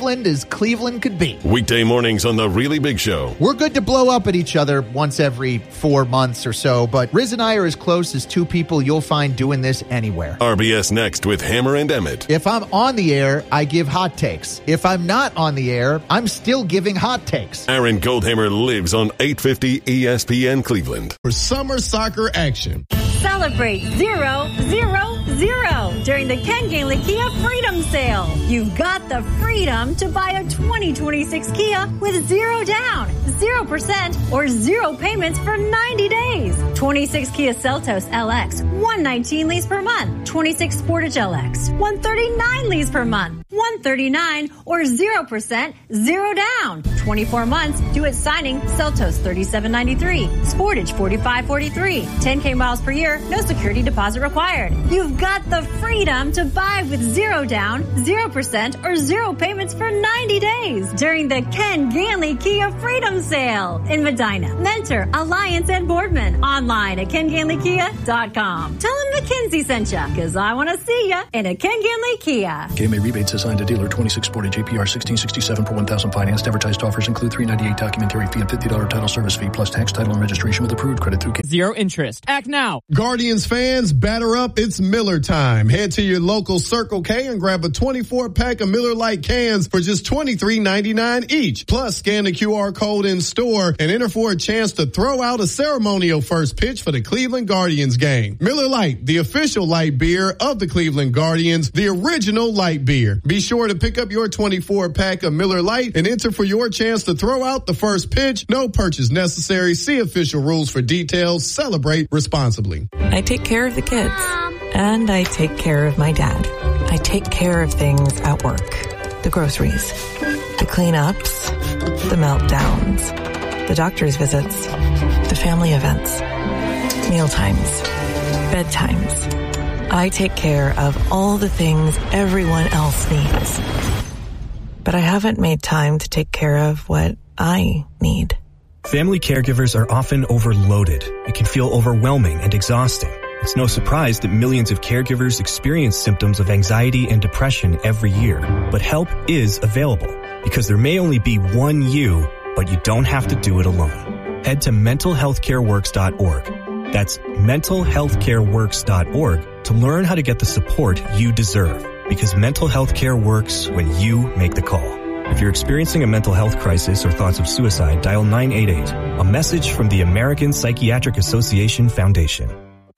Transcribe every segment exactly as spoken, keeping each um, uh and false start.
Cleveland as Cleveland could be. Weekday mornings on The Really Big Show. We're good to blow up at each other once every four months or so, but Riz and I are as close as two people you'll find doing this anywhere. R B S Next with Hammer and Emmett. If I'm on the air, I give hot takes. If I'm not on the air, I'm still giving hot takes. Aaron Goldhammer lives on eight fifty E S P N Cleveland. For summer soccer action. Celebrate zero, zero, zero during the Ken Gainley Kia Freedom Sale. You've got the freedom to buy a twenty twenty-six Kia with zero down, zero percent, or zero payments for ninety days. twenty-six Kia Seltos L X, one nineteen lease per month. twenty-six Sportage L X, one thirty-nine lease per month. one thirty-nine or zero percent, zero down. twenty-four months, due at signing, Seltos thirty-seven ninety-three, Sportage forty-five forty-three, ten K miles per year, no security deposit required. You've got the freedom to buy with zero down, zero percent, or zero payments for ninety days during the Ken Gainley Kia Freedom Sale in Medina, Mentor, Alliance, and Boardman. Online at ken gainley kia dot com. Tell him McKinsey sent ya, because I want to see ya in a Ken Gainley Kia. K M A rebates assigned to dealer twenty-six Sportage A P R sixteen sixty-seven per one thousand financed. Advertised offers include three ninety-eight documentary fee and fifty dollars title service fee plus tax, title, and registration with approved credit through K. Zero interest. Act now. Guardians fans, batter up. It's Miller time. Head to your local Circle K and grab a twenty-four pack of Miller Lite cans for just twenty-three ninety-nine each. Plus, scan the Q R code in store and enter for a chance to throw out a ceremonial first pitch for the Cleveland Guardians game. Miller Lite, the official light beer of the Cleveland Guardians, the original light beer. Be sure to pick up your twenty-four pack of Miller Lite and enter for your chance to throw out the first pitch. No purchase necessary. See official rules for details. Celebrate responsibly. I take care of the kids, and I take care of my dad. I take care of things at work. The groceries, the cleanups, the meltdowns, the doctor's visits, the family events, mealtimes, bedtimes. I take care of all the things everyone else needs. But I haven't made time to take care of what I need. Family caregivers are often overloaded. It can feel overwhelming and exhausting. It's no surprise that millions of caregivers experience symptoms of anxiety and depression every year. But help is available, because there may only be one you, but you don't have to do it alone. Head to mental health care works dot org. That's mental health care works dot org to learn how to get the support you deserve, because mental health care works when you make the call. If you're experiencing a mental health crisis or thoughts of suicide, dial nine eight eight. A message from the American Psychiatric Association Foundation.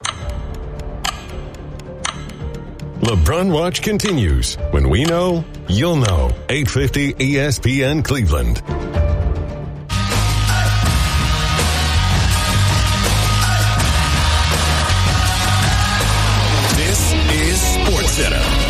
LeBron Watch continues. When we know, you'll know. eight fifty E S P N Cleveland. This is SportsCenter.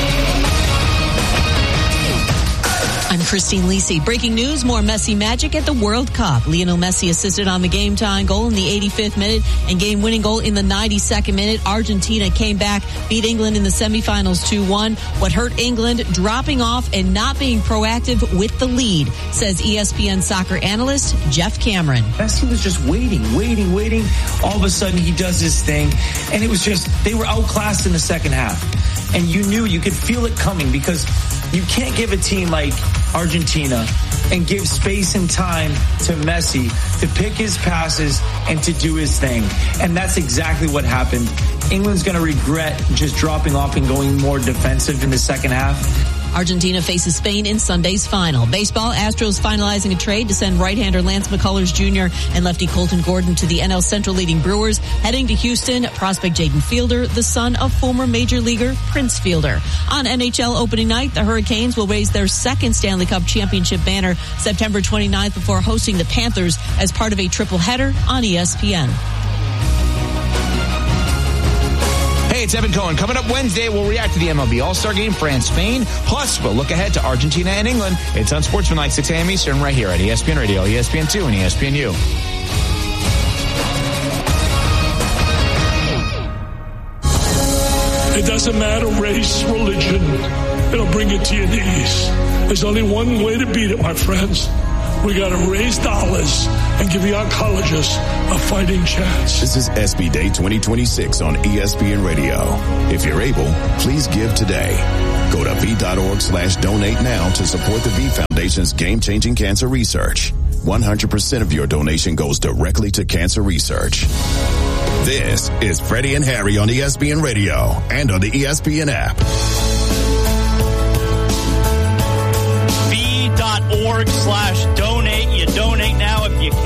I'm Christine Lisi. Breaking news, more Messi magic at the World Cup. Lionel Messi assisted on the game-tying goal in the eighty-fifth minute and game-winning goal in the ninety-second minute. Argentina came back, beat England in the semifinals two one. What hurt England, dropping off and not being proactive with the lead, says E S P N soccer analyst Jeff Cameron. Messi was just waiting, waiting, waiting. All of a sudden he does his thing, and it was just, they were outclassed in the second half. And you knew, you could feel it coming, because you can't give a team like Argentina and give space and time to Messi to pick his passes and to do his thing. And that's exactly what happened. England's going to regret just dropping off and going more defensive in the second half. Argentina faces Spain in Sunday's final. Baseball, Astros finalizing a trade to send right-hander Lance McCullers Junior and lefty Colton Gordon to the N L Central leading Brewers. Heading to Houston, prospect Jaden Fielder, the son of former major leaguer Prince Fielder. On N H L opening night, the Hurricanes will raise their second Stanley Cup championship banner September twenty-ninth before hosting the Panthers as part of a triple header on E S P N. Hey, it's Evan Cohen. Coming up Wednesday, we'll react to the M L B All-Star Game, France-Spain. Plus, we'll look ahead to Argentina and England. It's on Sportsmanlike, six a.m. Eastern, right here at E S P N Radio, E S P N two, and E S P N U. It doesn't matter race, religion. It'll bring it to your knees. There's only one way to beat it, my friends. We got to raise dollars and give the oncologists a fighting chance. This is S B Day twenty twenty-six on E S P N Radio. If you're able, please give today. Go to V.org slash donate now to support the V Foundation's game-changing cancer research. one hundred percent of your donation goes directly to cancer research. This is Freddie and Harry on E S P N Radio and on the E S P N app. V.org slash donate. You donate now if you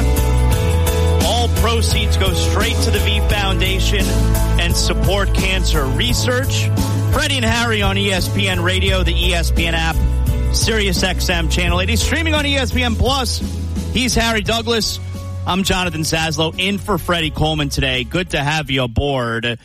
can. All proceeds go straight to the V Foundation and support cancer research. Freddie and Harry on E S P N Radio, the E S P N app, Sirius X M Channel eighty, streaming on E S P N Plus. He's Harry Douglas. I'm Jonathan Zaslow, in for Freddie Coleman today. Good to have you aboard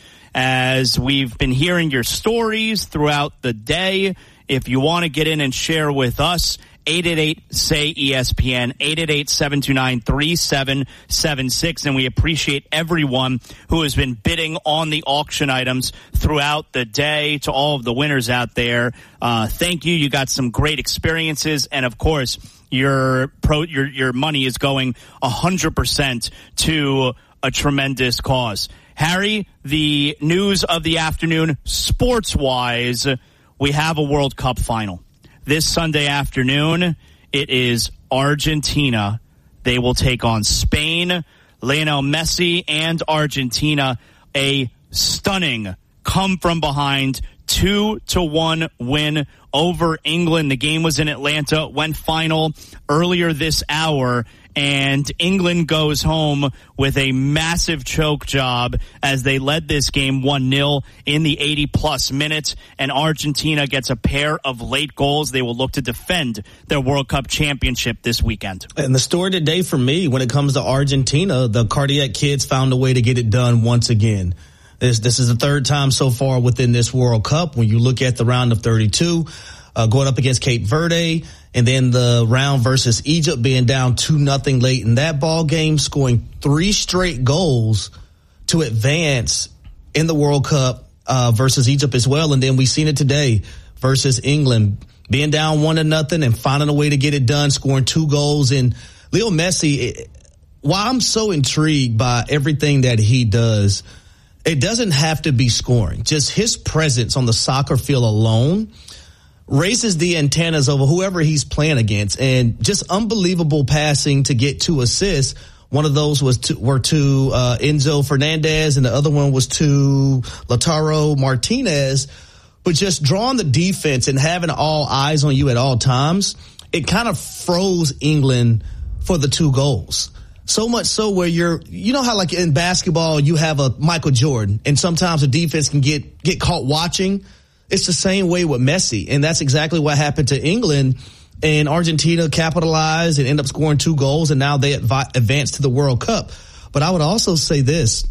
as we've been hearing your stories throughout the day. If you want to get in and share with us, eight eight eight, S A Y, E S P N, eight eight eight, seven two nine, three seven seven six. And we appreciate everyone who has been bidding on the auction items throughout the day. To all of the winners out there, uh, thank you. You got some great experiences. And, of course, your pro, your your money is going one hundred percent to a tremendous cause. Harry, the news of the afternoon, sports-wise, we have a World Cup final. This Sunday afternoon, it is Argentina. They will take on Spain. Lionel Messi and Argentina, a stunning come-from-behind two to one win over England. The game was in Atlanta, went final earlier this hour, and England goes home with a massive choke job as they led this game one nil in the eighty-plus minutes, and Argentina gets a pair of late goals. They will look to defend their World Cup championship this weekend. And the story today for me, when it comes to Argentina, the Cardiac Kids found a way to get it done once again. This, this is the third time so far within this World Cup. When you look at the round of thirty-two, uh, going up against Cape Verde, and then the round versus Egypt being down two nothing late in that ball game, scoring three straight goals to advance in the World Cup uh, versus Egypt as well. And then we've seen it today versus England, being down one to nothing and finding a way to get it done, scoring two goals. And Leo Messi, while I'm so intrigued by everything that he does, it doesn't have to be scoring. Just his presence on the soccer field alone raises the antennas over whoever he's playing against, and just unbelievable passing to get two assists. One of those was to, were to uh, Enzo Fernandez, and the other one was to Lautaro Martinez. But just drawing the defense and having all eyes on you at all times, it kind of froze England for the two goals. So much so where you're, you know how like in basketball you have a Michael Jordan, and sometimes the defense can get get caught watching. It's the same way with Messi, and that's exactly what happened to England. And Argentina capitalized and ended up scoring two goals, and now they adv- advanced to the World Cup. But I would also say this.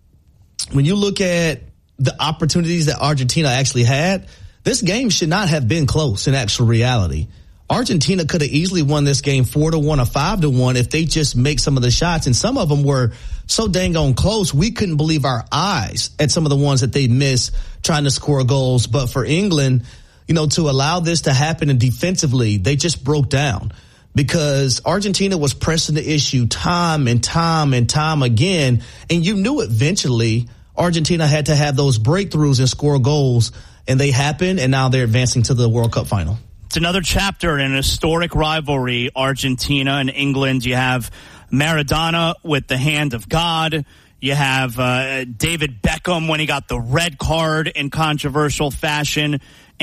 When you look at the opportunities that Argentina actually had, this game should not have been close in actual reality. Argentina could have easily won this game four to one or five to one if they just make some of the shots, and some of them were so dang on close we couldn't believe our eyes at some of the ones that they missed trying to score goals. But for England, you know, to allow this to happen, and defensively, they just broke down because Argentina was pressing the issue time and time and time again, and you knew eventually Argentina had to have those breakthroughs and score goals, and they happened, and now they're advancing to the World Cup final. It's another chapter in an historic rivalry, Argentina and England. You have Maradona with the hand of God. You have uh, David Beckham when he got the red card in controversial fashion.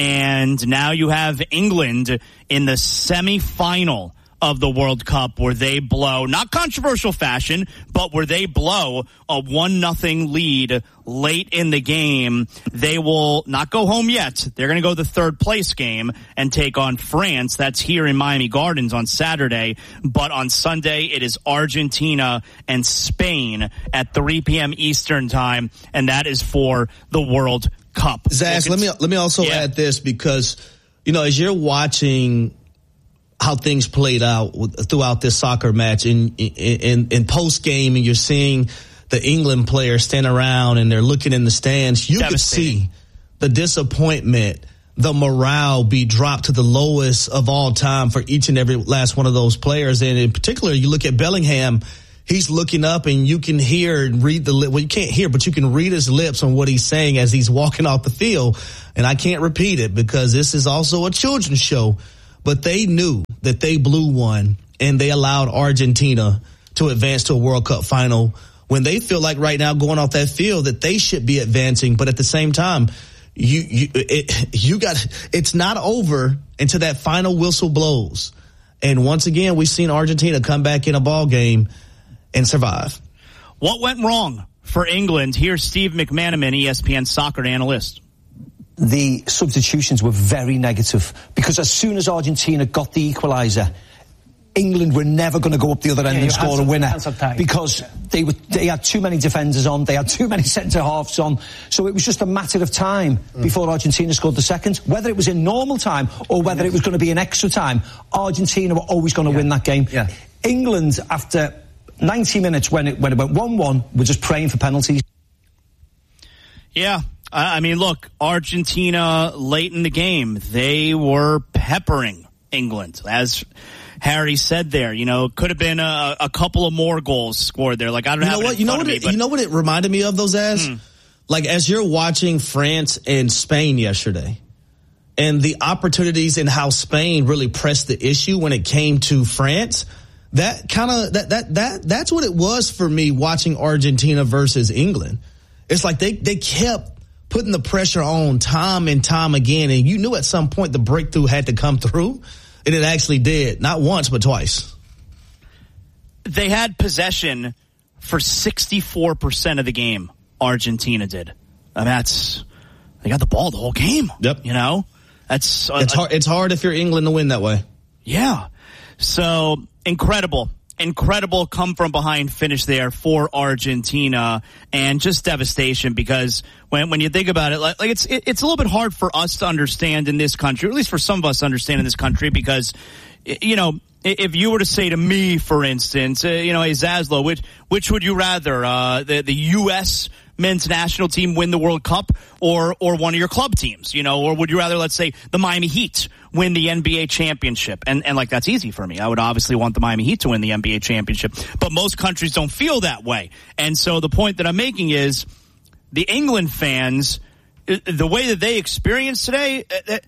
And now you have England in the semifinal of the World Cup where they blow, not controversial fashion, but where they blow a one nothing lead late in the game. They will not go home yet. They're going to go the third place game and take on France. That's here in Miami Gardens on Saturday. But on Sunday, it is Argentina and Spain at three p.m. Eastern time, and that is for the World Cup. Zaz, let me let me also yeah. add this, because, you know, as you're watching how things played out throughout this soccer match in in, in post game, and you're seeing the England players stand around and they're looking in the stands, you could see the disappointment the morale be dropped to the lowest of all time for each and every last one of those players. And in particular, you look at Bellingham, he's looking up and you can hear and read the lip. Well, you can't hear, but you can read his lips on what he's saying as he's walking off the field. And I can't repeat it because this is also a children's show, but they knew that they blew one and they allowed Argentina to advance to a World Cup final when they feel like right now going off that field that they should be advancing. But at the same time, you, you, it, you got, it's not over until that final whistle blows. And once again, we've seen Argentina come back in a ball game and survive. What went wrong for England? Here's Steve McManaman, E S P N soccer analyst. The substitutions were very negative because as soon as Argentina got the equaliser, England were never going to go up the other end yeah, and score a winner because they were they had too many defenders on, they had too many centre halves on, so it was just a matter of time mm. before Argentina scored the second. Whether it was in normal time or whether it was going to be in extra time, Argentina were always going to yeah. win that game. Yeah. England, after ninety minutes when it when it went one one, were just praying for penalties. Yeah. I mean, look, Argentina late in the game, they were peppering England. As Harry said there, you know, could have been a, a couple of more goals scored there. Like, I don't you know what, you know what me, it, you know what it reminded me of, those as? Hmm. Like, as you're watching France and Spain yesterday, and the opportunities and how Spain really pressed the issue when it came to France, that kind of, that, that, that, that's what it was for me watching Argentina versus England. It's like they, they kept putting the pressure on time and time again, and you knew at some point the breakthrough had to come through, and it actually did. Not once, but twice. They had possession for sixty-four percent of the game, Argentina did. I mean, that's, they got the ball the whole game. Yep. You know? That's, it's, uh, hard, it's hard if you're England to win that way. Yeah. So, incredible. Incredible come from behind finish there for Argentina, and just devastation because when when you think about it, like, like it's it, it's a little bit hard for us to understand in this country, or at least for some of us to understand in this country, because you know, if you were to say to me, for instance, uh, you know, hey Zaslow, which which would you rather, uh, the the U S men's national team win the World Cup or or one of your club teams, you know, or would you rather, let's say, the Miami Heat win the N B A championship? And and like, that's easy for me. I would obviously want the Miami Heat to win the N B A championship, but most countries don't feel that way. And so the point that I'm making is the England fans, the way that they experience today,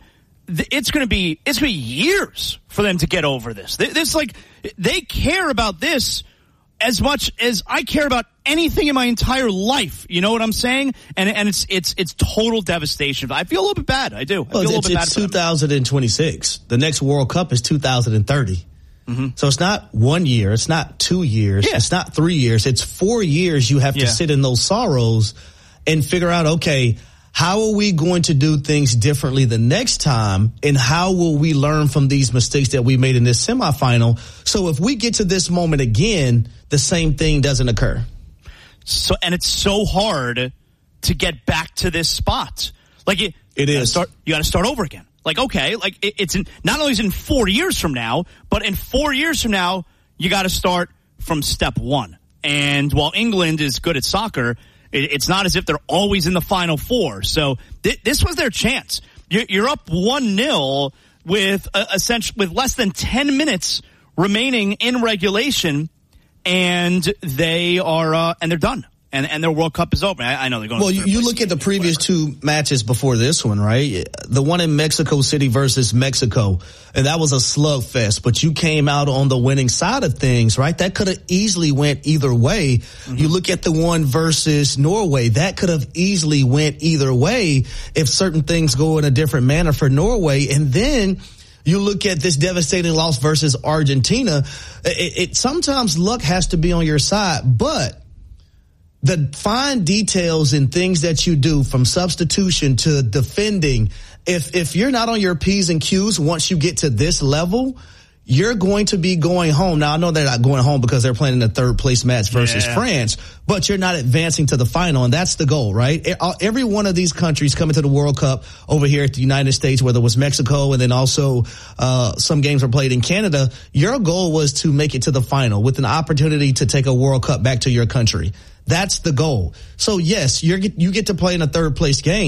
it's going to be it's going to be years for them to get over this. This like they care about this as much as I care about anything in my entire life. You know what I'm saying? And and it's it's it's total devastation. I feel a little bit bad. I do. I well, feel a little it's, bit bad. It's two thousand twenty-six. The next World Cup is two thousand thirty. Mm-hmm. So it's not one year. It's not two years. Yeah. It's not three years. It's four years you have to yeah. sit in those sorrows and figure out, okay, how are we going to do things differently the next time? And how will we learn from these mistakes that we made in this semifinal? So if we get to this moment again, the same thing doesn't occur. So, and it's so hard to get back to this spot. Like it, it you is. Start, you got to start over again. Like, okay, like it, it's in, not only is it in four years from now, but in four years from now, you got to start from step one. And while England is good at soccer, it's not as if they're always in the Final Four. So th- this was their chance. You're, you're up one nil with uh, essentially with less than ten minutes remaining in regulation, and they are uh, and they're done. And and their World Cup is over. I, I know they're going. Well, to you, you look at the previous two matches before this one, right? The one in Mexico City versus Mexico, and that was a slugfest. But you came out on the winning side of things, right? That could have easily went either way. Mm-hmm. You look at the one versus Norway, that could have easily went either way if certain things go in a different manner for Norway. And then you look at this devastating loss versus Argentina. It, it sometimes luck has to be on your side, but the fine details and things that you do, from substitution to defending, if if you're not on your P's and Q's once you get to this level, you're going to be going home. Now, I know they're not going home because they're playing in a third place match versus yeah. France, but you're not advancing to the final, and that's the goal, right? Every one of these countries coming to the World Cup over here at the United States, whether it was Mexico and then also uh some games were played in Canada, your goal was to make it to the final with an opportunity to take a World Cup back to your country. That's the goal. So yes, you're, you get to play in a third place game,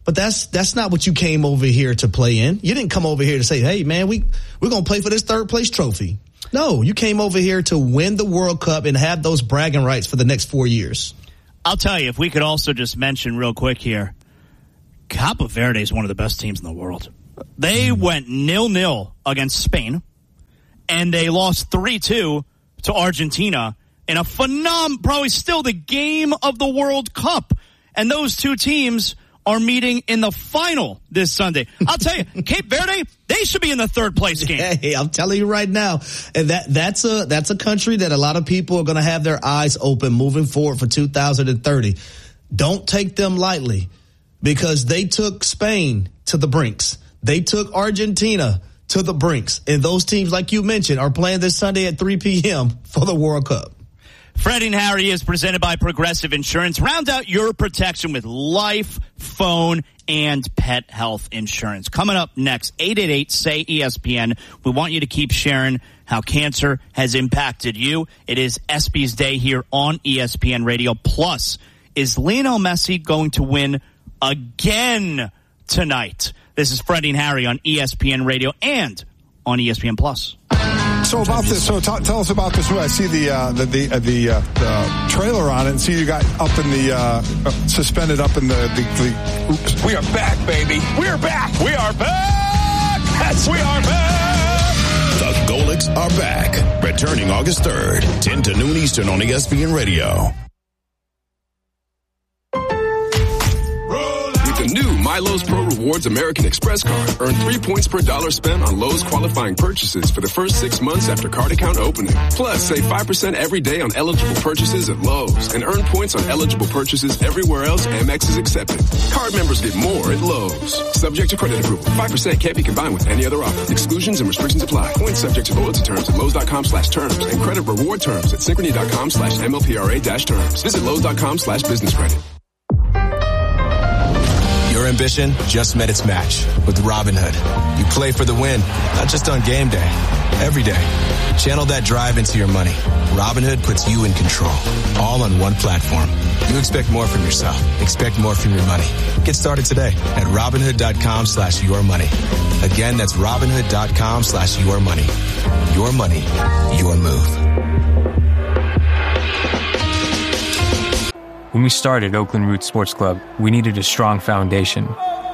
But that's that's not what you came over here to play in. You didn't come over here to say, hey, man, we, we're going to play for this third place trophy. No, you came over here to win the World Cup and have those bragging rights for the next four years. I'll tell you, if we could also just mention real quick here, Cape Verde is one of the best teams in the world. They mm. went nil-nil against Spain, and they lost three two to Argentina in a phenomenal, probably still the game of the World Cup. And those two teams are meeting in the final this Sunday. I'll tell you, Cape Verde, they should be in the third place game. Hey, I'm telling you right now, and that that's a that's a country that a lot of people are going to have their eyes open moving forward for two thousand thirty. Don't take them lightly, because they took Spain to the brinks. They took Argentina to the brinks. And those teams, like you mentioned, are playing this Sunday at three p.m. for the World Cup. Freddie and Harry is presented by Progressive Insurance. Round out your protection with life, phone, and pet health insurance. Coming up next, eight eight eight, S A Y, E S P N. We want you to keep sharing how cancer has impacted you. It is ESPY's Day here on E S P N Radio. Plus, is Lionel Messi going to win again tonight? This is Freddie and Harry on E S P N Radio and on E S P N Plus. So about this, so t- tell us about this. I see the uh, the the, uh, the, uh, the trailer on it, and see you got up in the uh, suspended up in the, the, the. Oops. We are back, baby. We are back. We are back. Yes, we are back. The Golics are back, returning August third, ten to noon Eastern on E S P N Radio. The new MyLowe's Pro Rewards American Express card. Earn three points per dollar spent on Lowe's qualifying purchases for the first six months after card account opening. Plus, save five percent every day on eligible purchases at Lowe's and earn points on eligible purchases everywhere else Amex is accepted. Card members get more at Lowe's. Subject to credit approval. five percent can't be combined with any other offer. Exclusions and restrictions apply. Points subject to loyalty terms at Lowe's.com slash terms and credit reward terms at Synchrony.com slash MLPRA dash terms. Visit Lowe's.com slash business credit. Your ambition just met its match with Robinhood. You play for the win, not just on game day, every day. Channel that drive into your money. Robinhood puts you in control, all on one platform. You expect more from yourself. Expect more from your money. Get started today at Robinhood.com slash your money. Again, that's Robinhood.com slash your money. Your money, your move. When we started Oakland Roots Sports Club, we needed a strong foundation.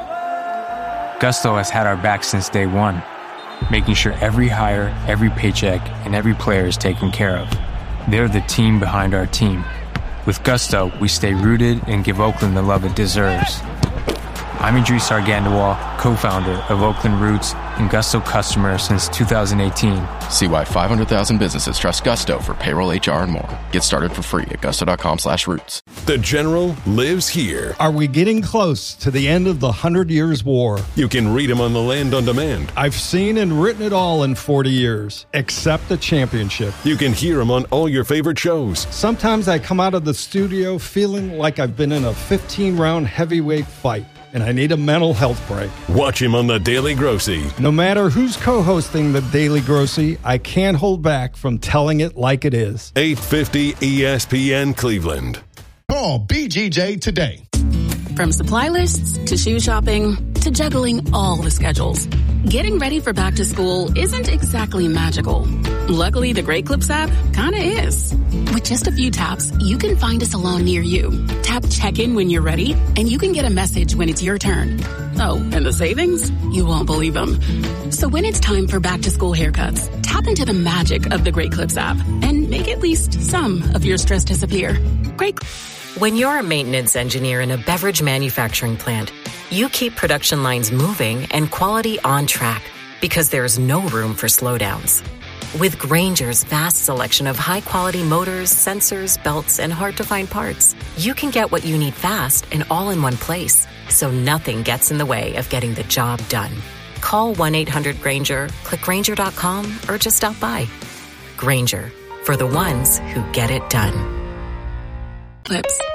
Gusto has had our back since day one, making sure every hire, every paycheck, and every player is taken care of. They're the team behind our team. With Gusto, we stay rooted and give Oakland the love it deserves. I'm Idris Argandawal, co-founder of Oakland Roots and Gusto customer since two thousand eighteen. See why five hundred thousand businesses trust Gusto for payroll, H R, and more. Get started for free at gusto.com slash roots. The General lives here. Are we getting close to the end of the Hundred Years' War? You can read him on the Land on Demand. I've seen and written it all in forty years, except the championship. You can hear him on all your favorite shows. Sometimes I come out of the studio feeling like I've been in a fifteen-round heavyweight fight, and I need a mental health break. Watch him on The Daily Grossy. No matter who's co-hosting The Daily Grossy, I can't hold back from telling it like it is. eight fifty E S P N Cleveland. Call B G J today. From supply lists to shoe shopping to juggling all the schedules, getting ready for back to school isn't exactly magical. Luckily, the Great Clips app kinda is. With just a few taps, you can find a salon near you. Tap check-in when you're ready, and you can get a message when it's your turn. Oh, and the savings? You won't believe them. So when it's time for back to school haircuts, tap into the magic of the Great Clips app and make at least some of your stress disappear. Great. When you're a maintenance engineer in a beverage manufacturing plant, you keep production lines moving and quality on track because there's no room for slowdowns. With Grainger's vast selection of high-quality motors, sensors, belts, and hard-to-find parts, you can get what you need fast and all in one place, so nothing gets in the way of getting the job done. Call one eight hundred Grainger, click Grainger dot com, or just stop by. Grainger, for the ones who get it done. Clips.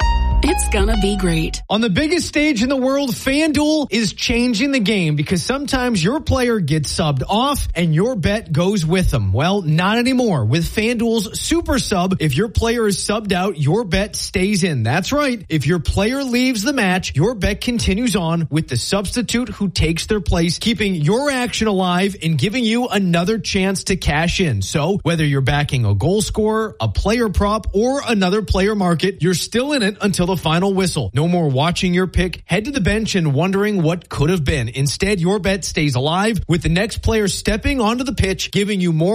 it's gonna be great. On the biggest stage in the world, FanDuel is changing the game because sometimes your player gets subbed off and your bet goes with them. Well, not anymore. With FanDuel's Super Sub, if your player is subbed out, your bet stays in. That's right. If your player leaves the match, your bet continues on with the substitute who takes their place, keeping your action alive and giving you another chance to cash in. So whether you're backing a goal scorer, a player prop, or another player market, you're still in it until the final whistle. No more watching your pick, head to the bench and wondering what could have been. Instead, your bet stays alive with the next player stepping onto the pitch, giving you more